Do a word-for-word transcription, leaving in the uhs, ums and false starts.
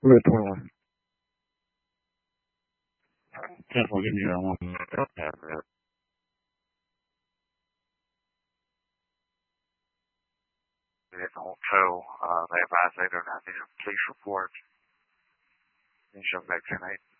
Route twenty-one. ten four, give me that one. Vehicle tow, uh, they advise they do not need a police report. Finish up back tonight.